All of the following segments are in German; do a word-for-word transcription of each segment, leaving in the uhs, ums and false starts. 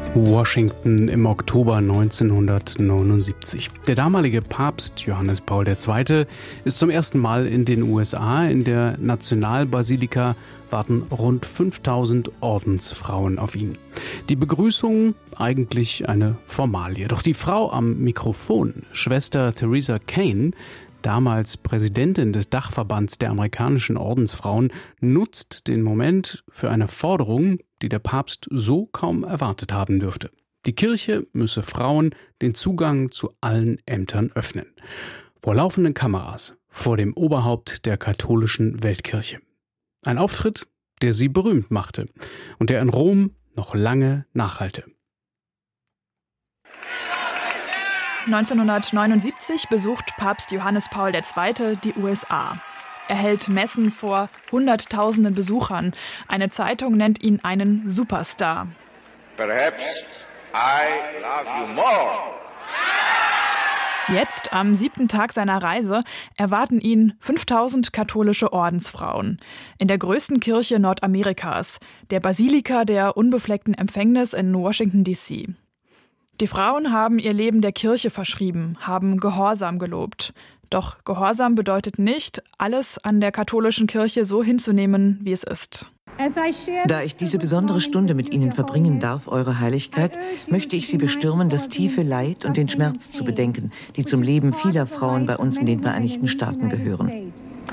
Washington im Oktober neunzehnhundertneunundsiebzig. Der damalige Papst Johannes Paul der Zweite ist zum ersten Mal in den U S A. In der Nationalbasilika warten rund fünftausend Ordensfrauen auf ihn. Die Begrüßung eigentlich eine Formalie. Doch die Frau am Mikrofon, Schwester Theresa Cain, damals Präsidentin des Dachverbands der amerikanischen Ordensfrauen, nutzt den Moment für eine Forderung, die der Papst so kaum erwartet haben dürfte. Die Kirche müsse Frauen den Zugang zu allen Ämtern öffnen. Vor laufenden Kameras, vor dem Oberhaupt der katholischen Weltkirche. Ein Auftritt, der sie berühmt machte und der in Rom noch lange nachhallte. neunzehnhundertneunundsiebzig besucht Papst Johannes Paul der Zweite die U S A. Er hält Messen vor hunderttausenden Besuchern. Eine Zeitung nennt ihn einen Superstar. Perhaps I love you more. Jetzt, am siebten Tag seiner Reise, erwarten ihn fünftausend katholische Ordensfrauen. In der größten Kirche Nordamerikas, der Basilika der unbefleckten Empfängnis in Washington D C Die Frauen haben ihr Leben der Kirche verschrieben, haben Gehorsam gelobt. Doch Gehorsam bedeutet nicht, alles an der katholischen Kirche so hinzunehmen, wie es ist. Da ich diese besondere Stunde mit Ihnen verbringen darf, Eure Heiligkeit, möchte ich Sie bestürmen, das tiefe Leid und den Schmerz zu bedenken, die zum Leben vieler Frauen bei uns in den Vereinigten Staaten gehören.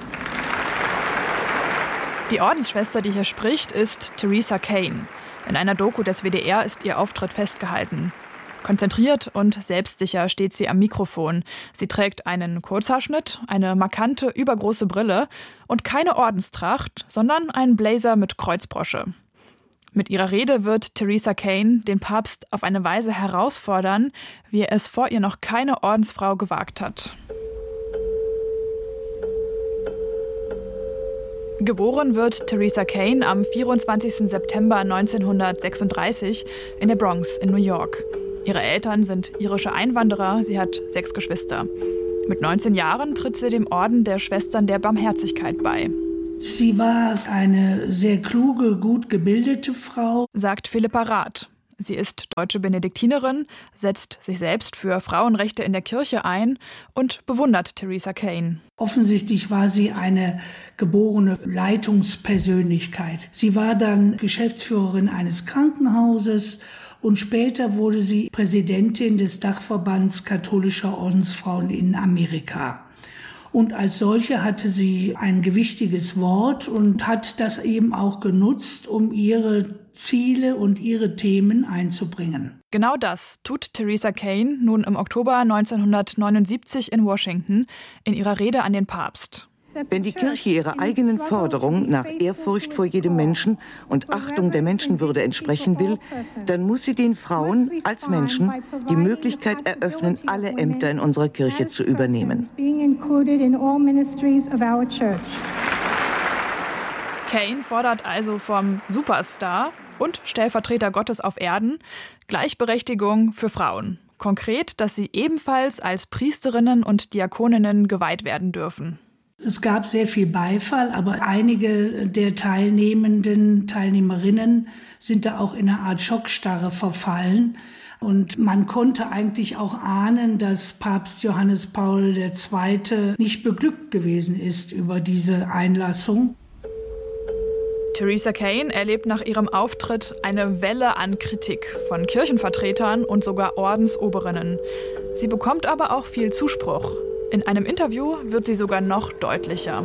Die Ordensschwester, die hier spricht, ist Theresa Cain. In einer Doku des W D R ist ihr Auftritt festgehalten. Konzentriert und selbstsicher steht sie am Mikrofon. Sie trägt einen Kurzhaarschnitt, eine markante, übergroße Brille und keine Ordenstracht, sondern einen Blazer mit Kreuzbrosche. Mit ihrer Rede wird Theresa Cain den Papst auf eine Weise herausfordern, wie er es vor ihr noch keine Ordensfrau gewagt hat. Geboren wird Theresa Cain am vierundzwanzigsten September neunzehnhundertsechsunddreißig in der Bronx in New York. Ihre Eltern sind irische Einwanderer, sie hat sechs Geschwister. Mit neunzehn Jahren tritt sie dem Orden der Schwestern der Barmherzigkeit bei. Sie war eine sehr kluge, gut gebildete Frau, sagt Philippa Rath. Sie ist deutsche Benediktinerin, setzt sich selbst für Frauenrechte in der Kirche ein und bewundert Theresa Cain. Offensichtlich war sie eine geborene Leitungspersönlichkeit. Sie war dann Geschäftsführerin eines Krankenhauses und später wurde sie Präsidentin des Dachverbands katholischer Ordensfrauen in Amerika. Und als solche hatte sie ein gewichtiges Wort und hat das eben auch genutzt, um ihre Ziele und ihre Themen einzubringen. Genau das tut Theresa Cain nun im Oktober neunzehnhundertneunundsiebzig in Washington in ihrer Rede an den Papst. Wenn die Kirche ihrer eigenen Forderung nach Ehrfurcht vor jedem Menschen und Achtung der Menschenwürde entsprechen will, dann muss sie den Frauen als Menschen die Möglichkeit eröffnen, alle Ämter in unserer Kirche zu übernehmen. Cain fordert also vom Superstar und Stellvertreter Gottes auf Erden Gleichberechtigung für Frauen. Konkret, dass sie ebenfalls als Priesterinnen und Diakoninnen geweiht werden dürfen. Es gab sehr viel Beifall, aber einige der Teilnehmenden, Teilnehmerinnen sind da auch in eine Art Schockstarre verfallen. Und man konnte eigentlich auch ahnen, dass Papst Johannes Paul der Zweite nicht beglückt gewesen ist über diese Einlassung. Theresa Cain erlebt nach ihrem Auftritt eine Welle an Kritik von Kirchenvertretern und sogar Ordensoberinnen. Sie bekommt aber auch viel Zuspruch. In einem Interview wird sie sogar noch deutlicher.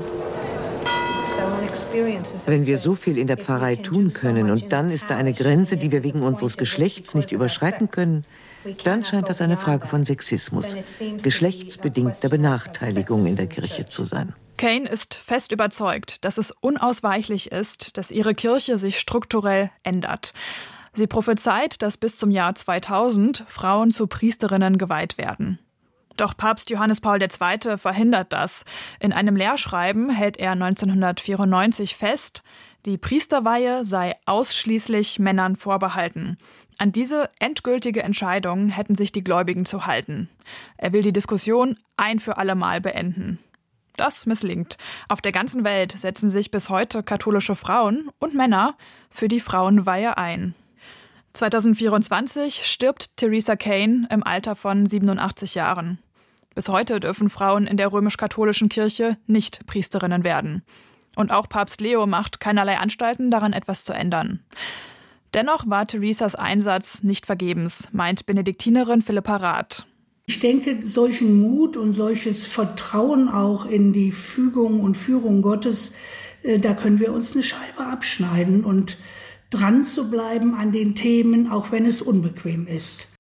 Wenn wir so viel in der Pfarrei tun können und dann ist da eine Grenze, die wir wegen unseres Geschlechts nicht überschreiten können, dann scheint das eine Frage von Sexismus, geschlechtsbedingter Benachteiligung in der Kirche zu sein. Cain ist fest überzeugt, dass es unausweichlich ist, dass ihre Kirche sich strukturell ändert. Sie prophezeit, dass bis zum Jahr zweitausend Frauen zu Priesterinnen geweiht werden. Doch Papst Johannes Paul der Zweite verhindert das. In einem Lehrschreiben hält er neunzehnhundertvierundneunzig fest, die Priesterweihe sei ausschließlich Männern vorbehalten. An diese endgültige Entscheidung hätten sich die Gläubigen zu halten. Er will die Diskussion ein für alle Mal beenden. Das misslingt. Auf der ganzen Welt setzen sich bis heute katholische Frauen und Männer für die Frauenweihe ein. zweitausendvierundzwanzig stirbt Teresa Kane im Alter von siebenundachtzig Jahren. Bis heute dürfen Frauen in der römisch-katholischen Kirche nicht Priesterinnen werden. Und auch Papst Leo macht keinerlei Anstalten, daran etwas zu ändern. Dennoch war Teresas Einsatz nicht vergebens, meint Benediktinerin Philippa Rath. Ich denke, solchen Mut und solches Vertrauen auch in die Fügung und Führung Gottes, da können wir uns eine Scheibe abschneiden und dran zu bleiben an den Themen, auch wenn es unbequem ist.